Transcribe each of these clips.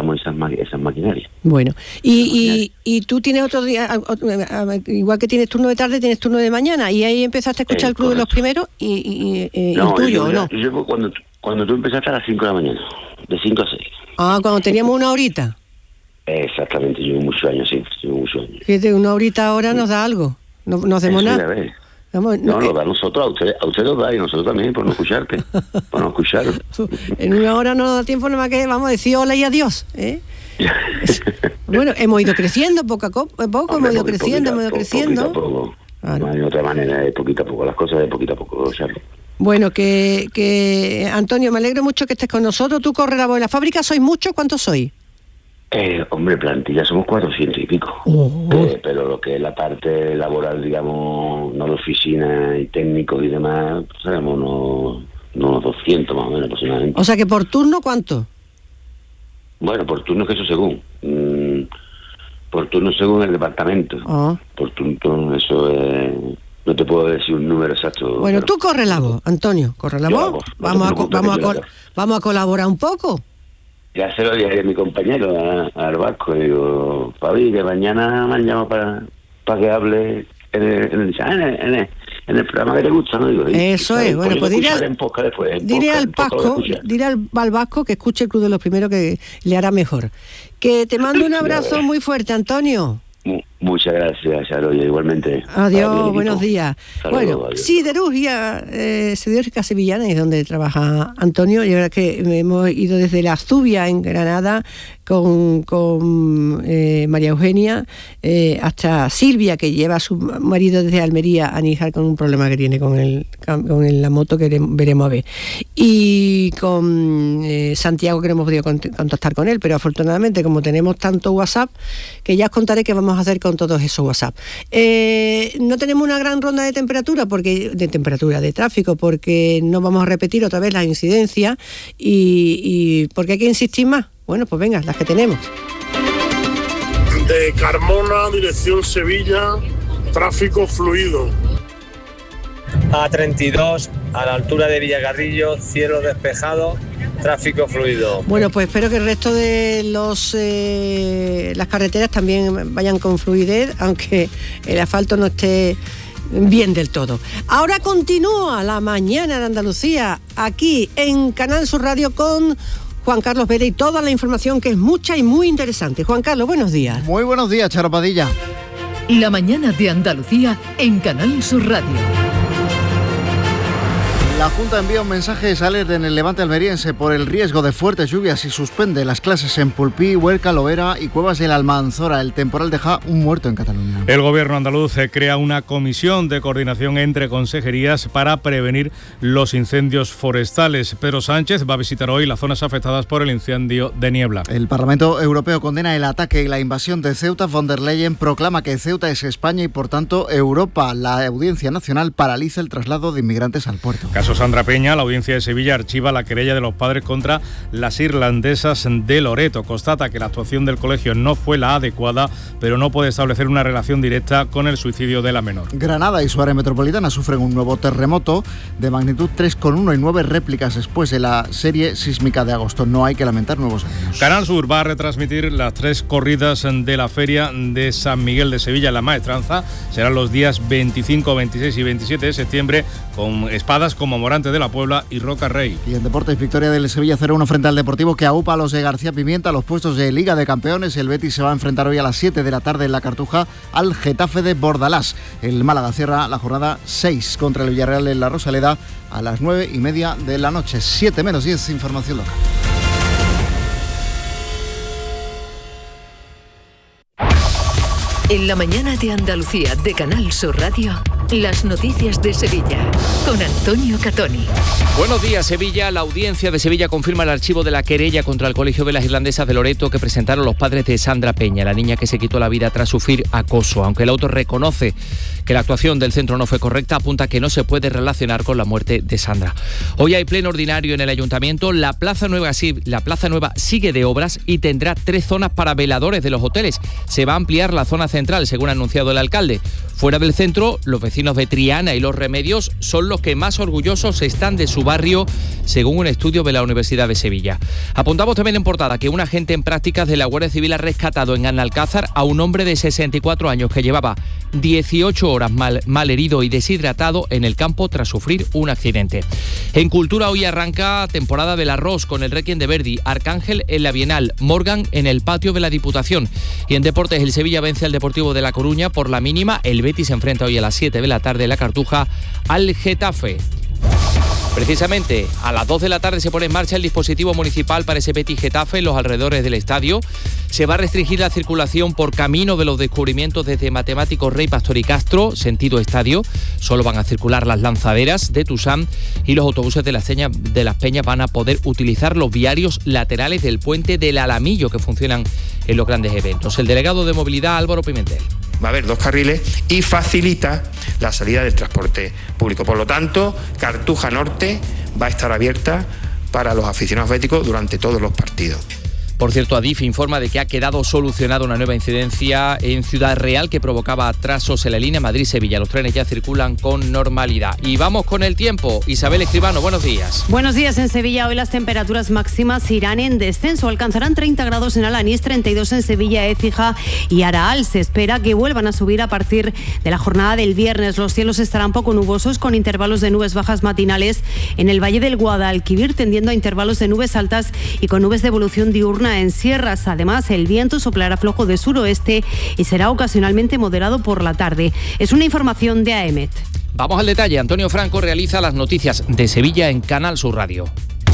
montamos esas maquinarias. Bueno, y tú tienes otro día, igual que tienes turno de tarde, tienes turno de mañana, y ahí empezaste a escuchar el Club de los Primeros y el tuyo, ¿o no? Yo cuando tú empezaste a las 5 de la mañana, de 5 a 6. Ah, cuando teníamos una horita. Exactamente, llevo muchos años, sí, Fíjate, una horita ahora nos da algo, no hacemos nada. No, lo da a nosotros, a usted lo da y nosotros también, por no escucharte, por no escuchar. En una hora no nos da tiempo nada más que vamos a decir hola y adiós, ¿eh? Bueno, hemos ido creciendo poco a poco, hemos ido creciendo. Poquito a poco. Claro. No hay otra manera, de poquito a poco, las cosas de poquito a poco, Charlie. Bueno, que Antonio, me alegro mucho que estés con nosotros. Tú corres la voz. ¿En la fábrica sois muchos? ¿Cuántos sois? Hombre, plantilla somos 400 y pico. Pero lo que es la parte laboral, digamos, no de oficina y técnicos y demás, sabemos unos 200 más o menos aproximadamente. O sea que por turno, ¿cuánto? Bueno, por turno que eso según. Por turno según el departamento. Por turno eso es... No te puedo decir un número exacto. Bueno, pero tú corre la voz, Antonio, corre la voz. Vamos a colaborar un poco. Ya se lo dije a mi compañero, al Vasco, digo, Fabi, que mañana me han llamado para que hable en el programa que te gusta, ¿no? Digo, eso es, bueno, pues diré al Vasco que escuche el Club de los Primeros, que le hará mejor. Que te mando un abrazo muy fuerte, Antonio. Muchas gracias, Charoya, igualmente. Adiós, buenos días. Saludos, bueno, adiós. Siderurgia Sevillana es donde trabaja Antonio, y ahora que hemos ido desde la Zubia en Granada con María Eugenia hasta Silvia, que lleva a su marido desde Almería a Níjar con un problema que tiene con la moto, que veremos a ver, y con Santiago, que no hemos podido contactar con él, pero afortunadamente, como tenemos tanto WhatsApp, que ya os contaré qué vamos a hacer con todos esos WhatsApp. No tenemos una gran ronda de de tráfico, porque no vamos a repetir otra vez las incidencias y porque hay que insistir más. Bueno, pues venga, las que tenemos. De Carmona, dirección Sevilla, tráfico fluido. A32, a la altura de Villagarrillo, cielo despejado, tráfico fluido. Bueno, pues espero que el resto de las carreteras también vayan con fluidez, aunque el asfalto no esté bien del todo. Ahora continúa la mañana de Andalucía, aquí en Canal Sur Radio, con Juan Carlos Vera y toda la información, que es mucha y muy interesante. Juan Carlos, buenos días. Muy buenos días, Charo Padilla. La mañana de Andalucía en Canal Sur Radio. La Junta envía un mensaje de alerta en el Levante almeriense por el riesgo de fuertes lluvias y suspende las clases en Pulpí, Huerca, Loera y Cuevas de la Almanzora. El temporal deja un muerto en Cataluña. El gobierno andaluz crea una comisión de coordinación entre consejerías para prevenir los incendios forestales. Pedro Sánchez va a visitar hoy las zonas afectadas por el incendio de Niebla. El Parlamento Europeo condena el ataque y la invasión de Ceuta. Von der Leyen proclama que Ceuta es España y por tanto Europa. La Audiencia Nacional paraliza el traslado de inmigrantes al puerto. Caso Sandra Peña, la Audiencia de Sevilla archiva la querella de los padres contra las irlandesas de Loreto. Constata que la actuación del colegio no fue la adecuada, pero no puede establecer una relación directa con el suicidio de la menor. Granada y su área metropolitana sufren un nuevo terremoto de magnitud 3,1 y 9 réplicas después de la serie sísmica de agosto. No hay que lamentar nuevos daños. Canal Sur va a retransmitir las 3 corridas de la Feria de San Miguel de Sevilla en La Maestranza. Serán los días 25, 26 y 27 de septiembre, con espadas como Morante de la Puebla y Roca Rey. Y en deportes, victoria del Sevilla 0-1 frente al Deportivo, que aupa a los de García Pimienta a los puestos de Liga de Campeones. El Betis se va a enfrentar hoy a las 7 de la tarde en la Cartuja al Getafe de Bordalás. El Málaga cierra la jornada 6 contra el Villarreal en la Rosaleda a las 9:30 de la noche. 7 menos 10, información local. En la mañana de Andalucía de Canal Sur Radio, las noticias de Sevilla, con Antonio Catoni. Buenos días, Sevilla. La Audiencia de Sevilla confirma el archivo de la querella contra el Colegio de las Irlandesas de Loreto que presentaron los padres de Sandra Peña, la niña que se quitó la vida tras sufrir acoso. Aunque el autor reconoce que la actuación del centro no fue correcta, apunta que no se puede relacionar con la muerte de Sandra. Hoy hay pleno ordinario en el Ayuntamiento. La Plaza Nueva sigue de obras y tendrá 3 zonas para veladores de los hoteles. Se va a ampliar la zona central, según ha anunciado el alcalde. Fuera del centro, los vecinos vecinos de Triana y Los Remedios son los que más orgullosos están de su barrio, según un estudio de la Universidad de Sevilla. Apuntamos también en portada que un agente en prácticas de la Guardia Civil ha rescatado en Analcázar a un hombre de 64 años que llevaba 18 horas mal herido y deshidratado en el campo tras sufrir un accidente. En Cultura hoy arranca temporada del arroz con el Requiem de Verdi, Arcángel en la Bienal, Morgan en el patio de la Diputación. Y en deportes el Sevilla vence al Deportivo de La Coruña por la mínima. El Betis se enfrenta hoy a las 7 de la tarde en la Cartuja al Getafe. Precisamente a las 2 de la tarde se pone en marcha el dispositivo municipal para ese Betis Getafe en los alrededores del estadio. Se va a restringir la circulación por camino de los descubrimientos desde Matemáticos Rey, Pastor y Castro, sentido estadio. Solo van a circular las lanzaderas de Tusam y los autobuses de las Peñas van a poder utilizar los viarios laterales del puente del Alamillo que funcionan en los grandes eventos. El delegado de Movilidad, Álvaro Pimentel. Va a haber 2 carriles y facilita la salida del transporte público. Por lo tanto, Cartuja Norte va a estar abierta para los aficionados béticos durante todos los partidos. Por cierto, Adif informa de que ha quedado solucionada una nueva incidencia en Ciudad Real que provocaba atrasos en la línea Madrid-Sevilla. Los trenes ya circulan con normalidad. Y vamos con el tiempo. Isabel Escribano, buenos días. Buenos días. En Sevilla hoy las temperaturas máximas irán en descenso. Alcanzarán 30 grados en Alanís, 32 en Sevilla, Écija y Araal. Se espera que vuelvan a subir a partir de la jornada del viernes. Los cielos estarán poco nubosos con intervalos de nubes bajas matinales en el Valle del Guadalquivir, tendiendo a intervalos de nubes altas y con nubes de evolución diurna en sierras. Además, el viento soplará flojo de suroeste y será ocasionalmente moderado por la tarde. Es una información de AEMET. Vamos al detalle. Antonio Franco realiza las noticias de Sevilla en Canal Sur Radio.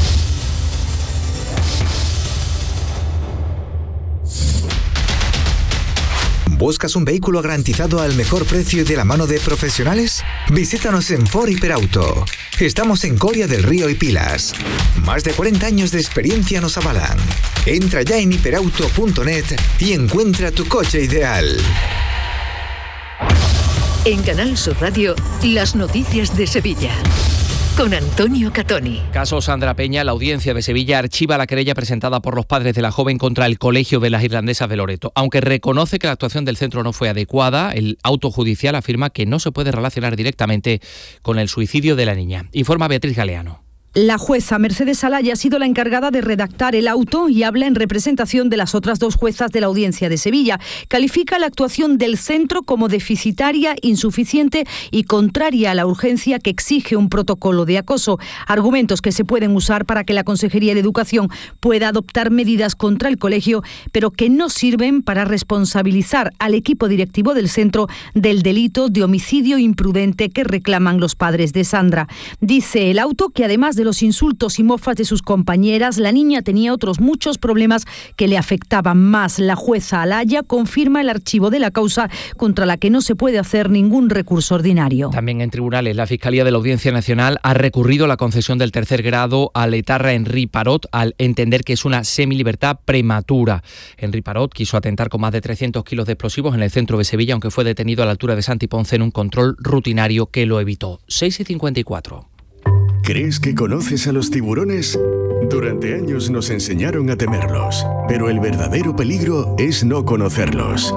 ¿Buscas un vehículo garantizado al mejor precio y de la mano de profesionales? Visítanos en Ford Hiperauto. Estamos en Coria del Río y Pilas. Más de 40 años de experiencia nos avalan. Entra ya en hiperauto.net y encuentra tu coche ideal. En Canal Sur Radio, las noticias de Sevilla. Con Antonio Catoni. Caso Sandra Peña, la audiencia de Sevilla archiva la querella presentada por los padres de la joven contra el Colegio de las Irlandesas de Loreto. Aunque reconoce que la actuación del centro no fue adecuada, el auto judicial afirma que no se puede relacionar directamente con el suicidio de la niña. Informa Beatriz Galeano. La jueza Mercedes Alaya ha sido la encargada de redactar el auto y habla en representación de las otras 2 juezas de la Audiencia de Sevilla. Califica la actuación del centro como deficitaria, insuficiente y contraria a la urgencia que exige un protocolo de acoso. Argumentos que se pueden usar para que la Consejería de Educación pueda adoptar medidas contra el colegio, pero que no sirven para responsabilizar al equipo directivo del centro del delito de homicidio imprudente que reclaman los padres de Sandra. Dice el auto que además de los insultos y mofas de sus compañeras, la niña tenía otros muchos problemas que le afectaban más. La jueza Alaya confirma el archivo de la causa contra la que no se puede hacer ningún recurso ordinario. También en tribunales, la Fiscalía de la Audiencia Nacional ha recurrido la concesión del 3er grado a l'etarra Henri Parot al entender que es una semilibertad prematura. Henri Parot quiso atentar con más de 300 kilos de explosivos en el centro de Sevilla, aunque fue detenido a la altura de Santi Ponce en un control rutinario que lo evitó. 6:54. ¿Crees que conoces a los tiburones? Durante años nos enseñaron a temerlos, pero el verdadero peligro es no conocerlos.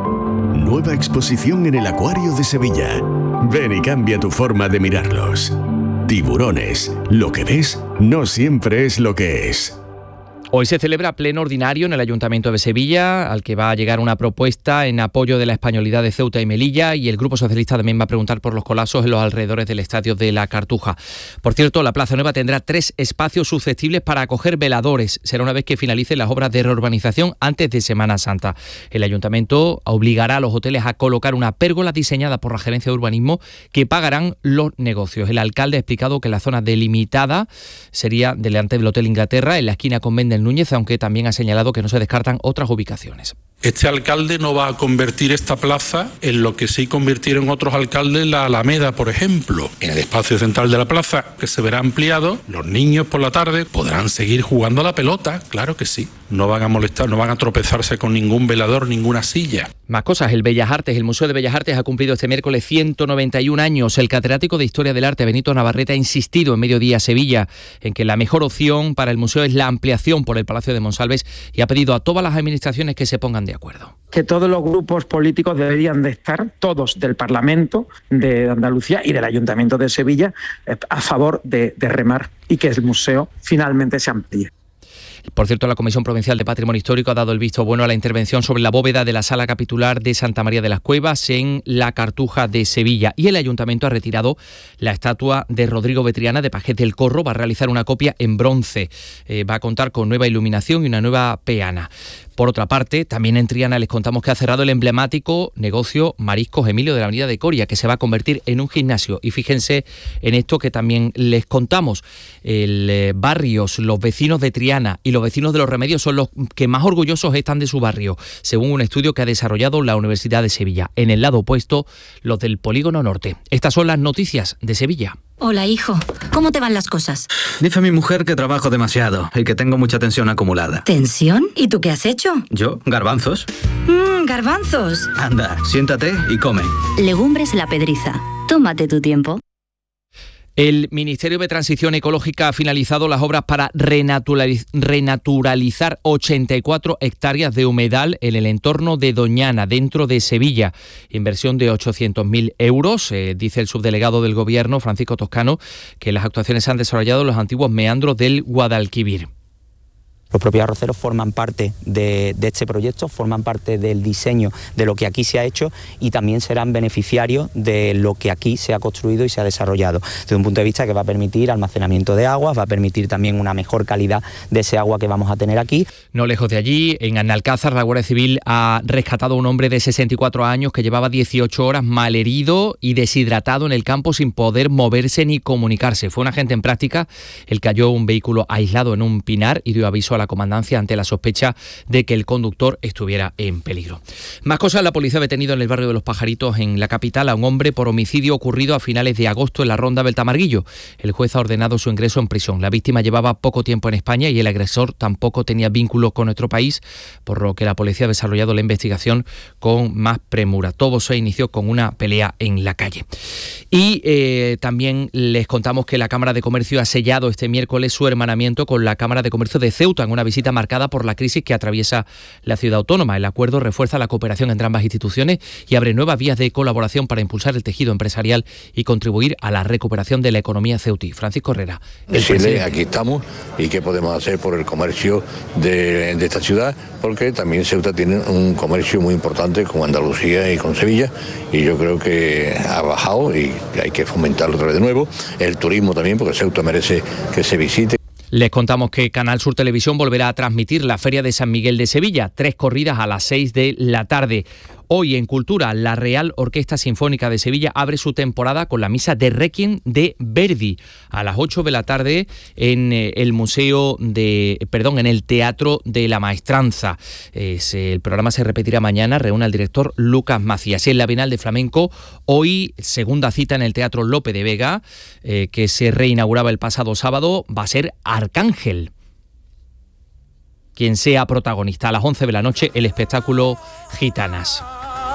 Nueva exposición en el Acuario de Sevilla. Ven y cambia tu forma de mirarlos. Tiburones. Lo que ves no siempre es lo que es. Hoy se celebra pleno ordinario en el Ayuntamiento de Sevilla, al que va a llegar una propuesta en apoyo de la españolidad de Ceuta y Melilla, y el Grupo Socialista también va a preguntar por los colapsos en los alrededores del estadio de la Cartuja. Por cierto, la Plaza Nueva tendrá 3 espacios susceptibles para acoger veladores. Será una vez que finalicen las obras de reurbanización antes de Semana Santa. El Ayuntamiento obligará a los hoteles a colocar una pérgola diseñada por la Gerencia de Urbanismo que pagarán los negocios. El alcalde ha explicado que la zona delimitada sería delante del Hotel Inglaterra, en la esquina con Méndez Núñez, aunque también ha señalado que no se descartan otras ubicaciones. Este alcalde no va a convertir esta plaza en lo que sí convirtieron otros alcaldes la Alameda, por ejemplo. En el espacio central de la plaza, que se verá ampliado, los niños por la tarde podrán seguir jugando a la pelota, claro que sí. No van a molestar, no van a tropezarse con ningún velador, ninguna silla. Más cosas, el Bellas Artes, el Museo de Bellas Artes ha cumplido este miércoles 191 años. El catedrático de Historia del Arte, Benito Navarrete, ha insistido en Mediodía Sevilla en que la mejor opción para el museo es la ampliación por por el Palacio de Monsalves y ha pedido a todas las administraciones que se pongan de acuerdo. Que todos los grupos políticos deberían de estar, todos del Parlamento de Andalucía y del Ayuntamiento de Sevilla, a favor de remar y que el museo finalmente se amplíe. Por cierto, la Comisión Provincial de Patrimonio Histórico ha dado el visto bueno a la intervención sobre la bóveda de la Sala Capitular de Santa María de las Cuevas en la Cartuja de Sevilla, y el Ayuntamiento ha retirado la estatua de Rodrigo Betriana de Pajés del Corro. Va a realizar una copia en bronce, va a contar con nueva iluminación y una nueva peana. Por otra parte, también en Triana les contamos que ha cerrado el emblemático negocio Mariscos Emilio de la avenida de Coria, que se va a convertir en un gimnasio. Y fíjense en esto que también les contamos. Barrios, los vecinos de Triana y los vecinos de Los Remedios son los que más orgullosos están de su barrio, según un estudio que ha desarrollado la Universidad de Sevilla. En el lado opuesto, los del Polígono Norte. Estas son las noticias de Sevilla. Hola, hijo. ¿Cómo te van las cosas? Dice mi mujer que trabajo demasiado y que tengo mucha tensión acumulada. ¿Tensión? ¿Y tú qué has hecho? ¿Yo? ¿Garbanzos? Garbanzos. Anda, siéntate y come. Legumbres La Pedriza. Tómate tu tiempo. El Ministerio de Transición Ecológica ha finalizado las obras para renaturalizar 84 hectáreas de humedal en el entorno de Doñana, dentro de Sevilla. Inversión de 800.000 euros. Dice el subdelegado del Gobierno, Francisco Toscano, que las actuaciones se han desarrollado en los antiguos meandros del Guadalquivir. Los propios arroceros forman parte de este proyecto, forman parte del diseño de lo que aquí se ha hecho y también serán beneficiarios de lo que aquí se ha construido y se ha desarrollado. Desde un punto de vista que va a permitir almacenamiento de aguas, va a permitir también una mejor calidad de ese agua que vamos a tener aquí. No lejos de allí, en Analcázar, la Guardia Civil ha rescatado a un hombre de 64 años que llevaba 18 horas malherido y deshidratado en el campo sin poder moverse ni comunicarse. Fue un agente en práctica el que halló un vehículo aislado en un pinar y dio aviso a la comandancia ante la sospecha de que el conductor estuviera en peligro. Más cosas, la policía ha detenido en el barrio de Los Pajaritos, en la capital, a un hombre por homicidio ocurrido a finales de agosto en la ronda del Tamarguillo. El juez ha ordenado su ingreso en prisión. La víctima llevaba poco tiempo en España y el agresor tampoco tenía vínculo con nuestro país, por lo que la policía ha desarrollado la investigación con más premura. Todo se inició con una pelea en la calle. Y también les contamos que la Cámara de Comercio ha sellado este miércoles su hermanamiento con la Cámara de Comercio de Ceuta, en una visita marcada por la crisis que atraviesa la ciudad autónoma. El acuerdo refuerza la cooperación entre ambas instituciones y abre nuevas vías de colaboración para impulsar el tejido empresarial y contribuir a la recuperación de la economía ceutí. Francisco Herrera. Decirle, aquí estamos y qué podemos hacer por el comercio de esta ciudad, porque también Ceuta tiene un comercio muy importante con Andalucía y con Sevilla, y yo creo que ha bajado y hay que fomentarlo otra vez de nuevo. El turismo también, porque Ceuta merece que se visite. Les contamos que Canal Sur Televisión volverá a transmitir la Feria de San Miguel de Sevilla, 3 corridas a las 6 de la tarde. Hoy en Cultura, la Real Orquesta Sinfónica de Sevilla abre su temporada con la misa de Requiem de Verdi a las 8 de la tarde en el en el Teatro de la Maestranza. El programa se repetirá mañana, reúne al director Lucas Macías. En la Bienal de Flamenco, hoy segunda cita en el Teatro Lope de Vega, que se reinauguraba el pasado sábado, va a ser Arcángel quien sea protagonista. A las 11 de la noche, el espectáculo Gitanas.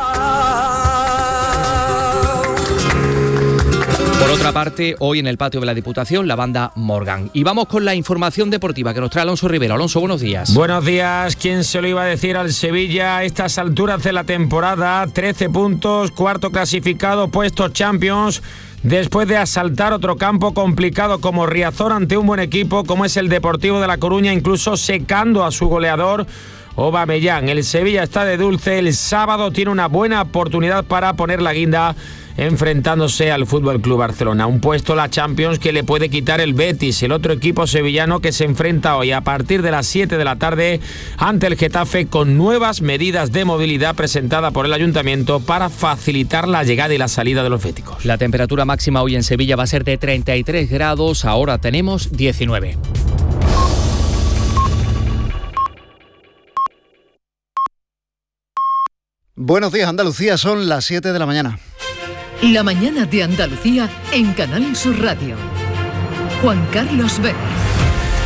Por otra parte, hoy en el patio de la Diputación, la banda Morgan. Y vamos con la información deportiva que nos trae Alonso Rivero. Alonso, buenos días. Buenos días. ¿Quién se lo iba a decir al Sevilla a estas alturas de la temporada? 13 puntos, cuarto clasificado, puestos Champions, después de asaltar otro campo complicado como Riazor ante un buen equipo como es el Deportivo de La Coruña, incluso secando a su goleador Aubameyang. El Sevilla está de dulce. El sábado tiene una buena oportunidad para poner la guinda enfrentándose al Fútbol Club Barcelona. Un puesto la Champions que le puede quitar el Betis, el otro equipo sevillano que se enfrenta hoy a partir de las 7 de la tarde ante el Getafe, con nuevas medidas de movilidad presentadas por el Ayuntamiento para facilitar la llegada y la salida de los béticos. La temperatura máxima hoy en Sevilla va a ser de 33 grados, ahora tenemos 19. Buenos días, Andalucía, son las 7 de la mañana. La mañana de Andalucía en Canal Sur Radio. Juan Carlos Vélez.